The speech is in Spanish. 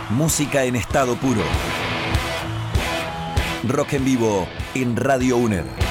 Música en estado puro. Rock en vivo en Radio UNER.